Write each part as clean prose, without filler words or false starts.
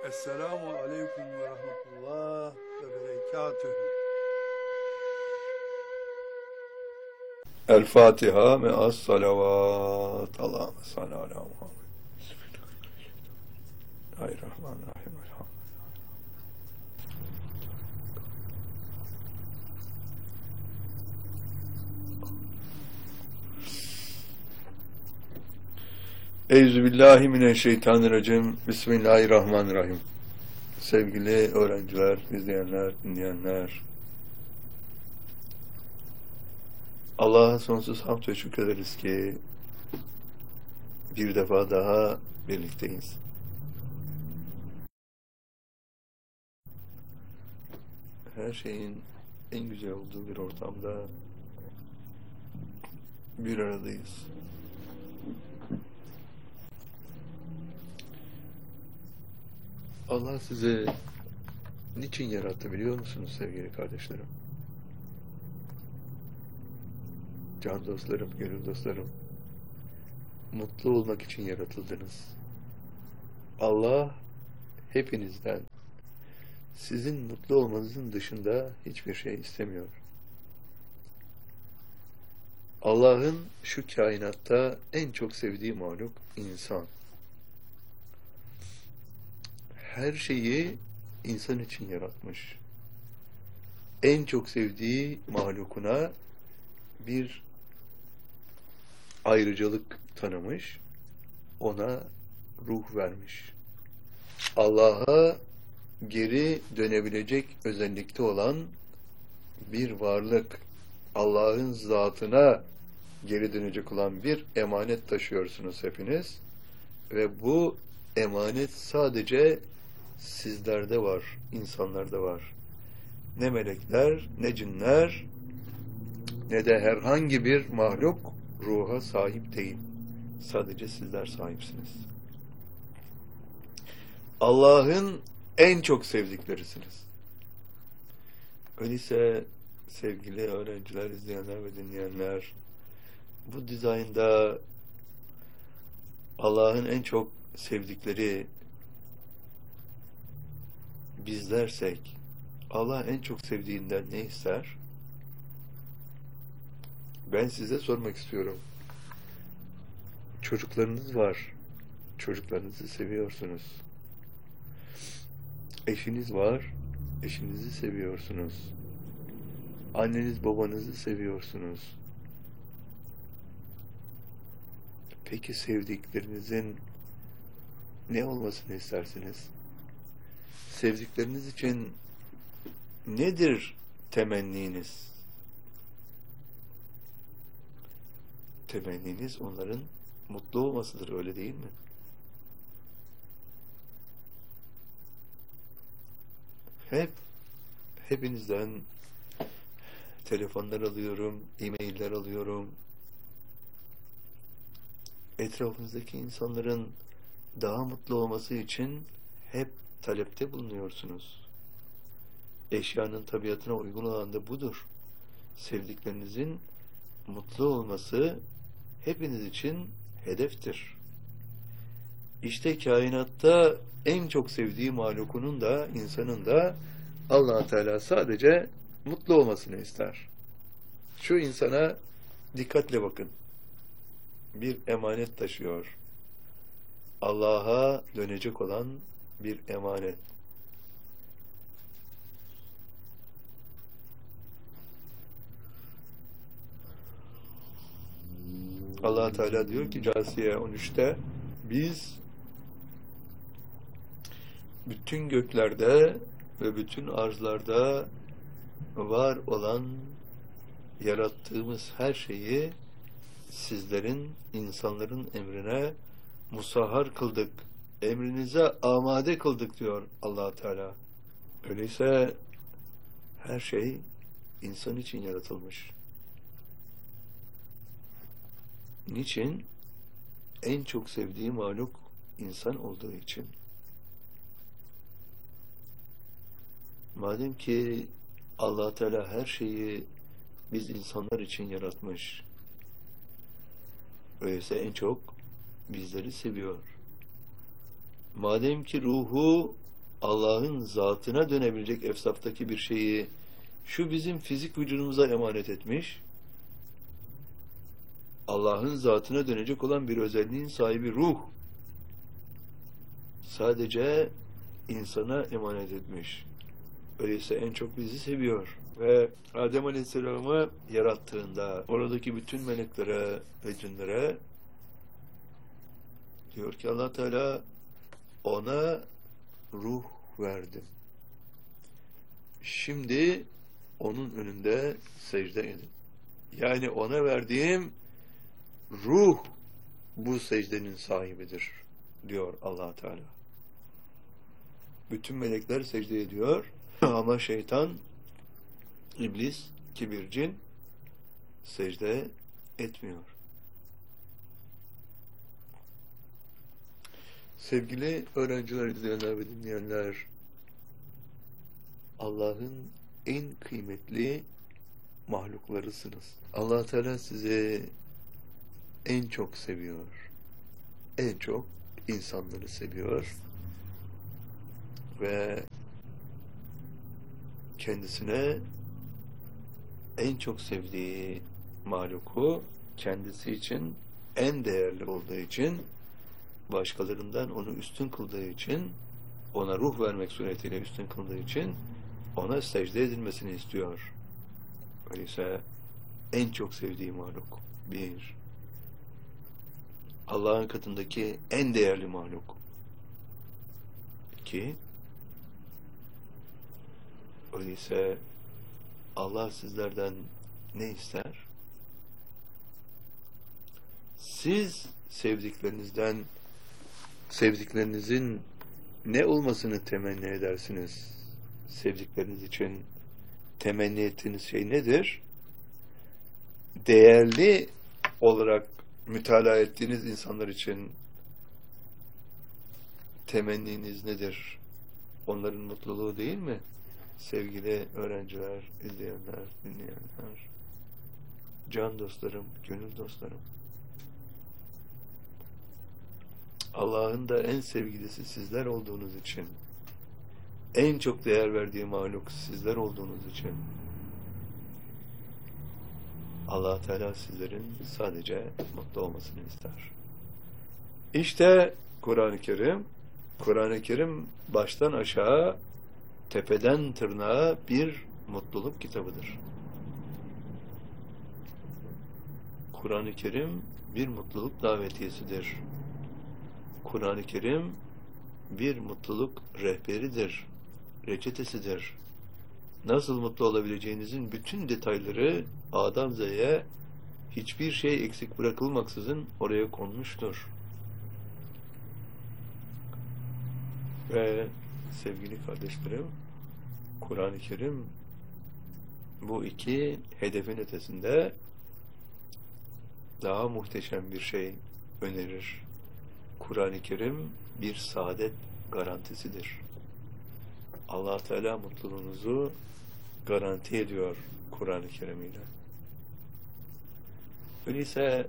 Esselamu aleyküm ve rahmetullah ve berekatühü. El Fatiha me'as salavat. Allahümme salli ala Muhammed. Bismillahirrahmanirrahim. Euzubillahimineşşeytanirracim. Bismillahirrahmanirrahim. Sevgili öğrenciler, izleyenler, dinleyenler, Allah'a sonsuz hamd ve şükür ederiz ki bir defa daha birlikteyiz. Her şeyin en güzel olduğu bir ortamda bir aradayız. Allah sizi niçin yarattı biliyor musunuz sevgili kardeşlerim? Can dostlarım, gönül dostlarım. Mutlu olmak için yaratıldınız. Allah hepinizden sizin mutlu olmanızın dışında hiçbir şey istemiyor. Allah'ın şu kainatta en çok sevdiği mahluk insan. Her şeyi insan için yaratmış. En çok sevdiği mahlukuna bir ayrıcalık tanımış, ona ruh vermiş. Allah'a geri dönebilecek özellikte olan bir varlık, Allah'ın zatına geri dönecek olan bir emanet taşıyorsunuz hepiniz ve bu emanet sadece sizlerde var, insanlarda var. Ne melekler, ne cinler, ne de herhangi bir mahluk ruha sahip değil. Sadece sizler sahipsiniz. Allah'ın en çok sevdiklerisiniz. Öyleyse sevgili öğrenciler, izleyenler ve dinleyenler, bu dizaynda Allah'ın en çok sevdikleri bizlersek, Allah en çok sevdiğinden ne ister? Ben size sormak istiyorum. Çocuklarınız var. Çocuklarınızı seviyorsunuz. Eşiniz var. Eşinizi seviyorsunuz. Anneniz babanızı seviyorsunuz. Peki sevdiklerinizin ne olmasını istersiniz? Sevdikleriniz için nedir temenniniz? Temenniniz onların mutlu olmasıdır, öyle değil mi? Hepinizden telefonlar alıyorum, e-mailler alıyorum. Etrafınızdaki insanların daha mutlu olması için hep talepte bulunuyorsunuz. Eşyanın tabiatına uygun olan da budur. Sevdiklerinizin mutlu olması hepiniz için hedeftir. İşte kainatta en çok sevdiği mahlukunun da, insanın da Allah Teala sadece mutlu olmasını ister. Şu insana dikkatle bakın. Bir emanet taşıyor. Allah'a dönecek olan bir emanet. Allah Teala diyor ki Câsiye 13'te, biz bütün göklerde ve bütün arzlarda var olan yarattığımız her şeyi sizlerin, insanların emrine musahhar kıldık. Emrinize amade kıldık diyor Allah Teala. Öyleyse her şey insan için yaratılmış. Niçin? En çok sevdiği mahluk insan olduğu için. Madem ki Allah Teala her şeyi biz insanlar için yaratmış, öyleyse en çok bizleri seviyor. Madem ki ruhu Allah'ın zatına dönebilecek efsaftaki bir şeyi şu bizim fizik vücudumuza emanet etmiş, Allah'ın zatına dönecek olan bir özelliğin sahibi ruh sadece insana emanet etmiş. Öyleyse en çok bizi seviyor. Ve Adem Aleyhisselam'ı yarattığında oradaki bütün meleklere ve cinlere diyor ki Allah Teala, ona ruh verdim. Şimdi onun önünde secde edin. Yani ona verdiğim ruh bu secdenin sahibidir diyor Allah Teala. Bütün melekler secde ediyor ama şeytan, iblis, kibir, cin secde etmiyor. Sevgili öğrenciler, izleyenler ve dinleyenler, Allah'ın en kıymetli mahluklarısınız. Allah Teala sizi en çok seviyor. En çok insanları seviyor. Ve kendisine en çok sevdiği mahluku kendisi için en değerli olduğu için, başkalarından onu üstün kıldığı için, ona ruh vermek suretiyle üstün kıldığı için ona secde edilmesini istiyor. Öyleyse en çok sevdiği mahluk bir, Allah'ın katındaki en değerli mahluk. İki, öyleyse Allah sizlerden ne ister? Siz sevdiklerinizin ne olmasını temenni edersiniz? Sevdikleriniz için temenni ettiğiniz şey nedir? Değerli olarak mütalaa ettiğiniz insanlar için temenniniz nedir? Onların mutluluğu değil mi? Sevgili öğrenciler, izleyenler, dinleyenler, can dostlarım, gönül dostlarım. Allah'ın da en sevgilisi sizler olduğunuz için, en çok değer verdiği mahluk sizler olduğunuz için, Allah Teala sizlerin sadece mutlu olmasını ister. İşte Kur'an-ı Kerim, Kur'an-ı Kerim baştan aşağı, tepeden tırnağa bir mutluluk kitabıdır. Kur'an-ı Kerim bir mutluluk davetiyesidir. Kur'an-ı Kerim bir mutluluk rehberidir, reçetesidir. Nasıl mutlu olabileceğinizin bütün detayları A'dan Z'ye hiçbir şey eksik bırakılmaksızın oraya konmuştur. Ve sevgili kardeşlerim, Kur'an-ı Kerim bu iki hedefin ötesinde daha muhteşem bir şey önerir. Kur'an-ı Kerim bir saadet garantisidir. Allah Teala mutluluğunuzu garanti ediyor Kur'an-ı Kerim ile. Öyleyse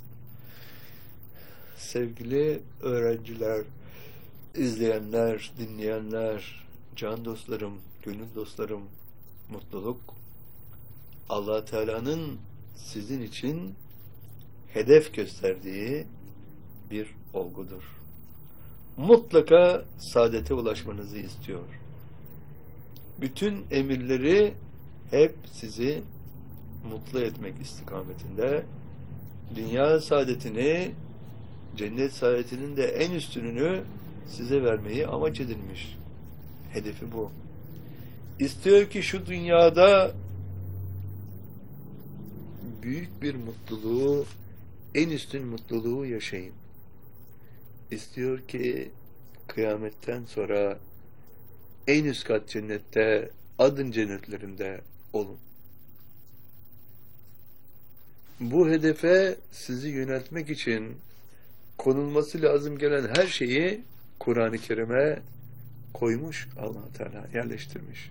sevgili öğrenciler, izleyenler, dinleyenler, can dostlarım, gönül dostlarım, mutluluk Allah Teala'nın sizin için hedef gösterdiği bir olgudur. Mutlaka saadete ulaşmanızı istiyor. Bütün emirleri hep sizi mutlu etmek istikametinde, dünya saadetini, cennet saadetinin de en üstününü size vermeyi amaç edilmiş. Hedefi bu. İstiyor ki şu dünyada büyük bir mutluluğu, en üstün mutluluğu yaşayın. İstiyor ki kıyametten sonra en üst kat cennette, adın cennetlerinde olun. Bu hedefe sizi yöneltmek için konulması lazım gelen her şeyi Kur'an-ı Kerim'e koymuş Allah Teala, yerleştirmiş.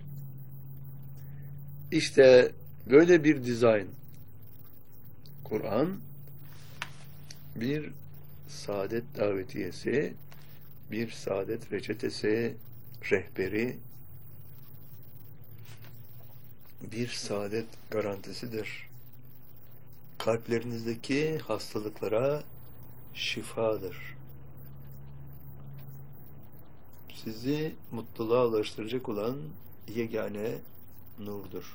İşte böyle bir dizayn. Kur'an bir saadet davetiyesi, bir saadet reçetesi, rehberi, bir saadet garantisidir. Kalplerinizdeki hastalıklara şifadır. Sizi mutluluğa ulaştıracak olan yegane nurdur.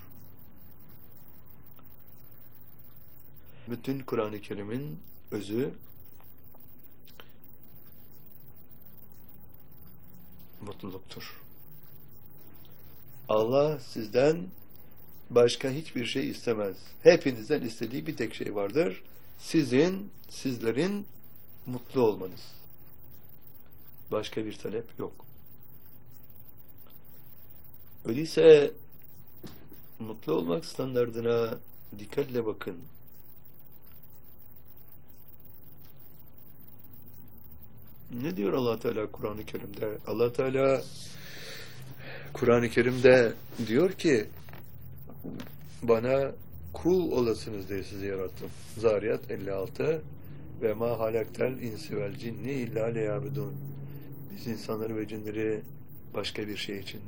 Bütün Kur'an-ı Kerim'in özü mutluluktur. Allah sizden başka hiçbir şey istemez. Hepinizden istediği bir tek şey vardır. Sizlerin mutlu olmanız. Başka bir talep yok. Öyleyse mutlu olmak standardına dikkatle bakın. Ne diyor Allah Teala Kur'an-ı Kerim'de? Allah Teala Kur'an-ı Kerim'de diyor ki, bana kul olasınız diye sizi yarattım. Zariyat 56 ve ma halaktel insi vel cinni illa liyabudun. Biz insanları ve cinleri başka bir şey için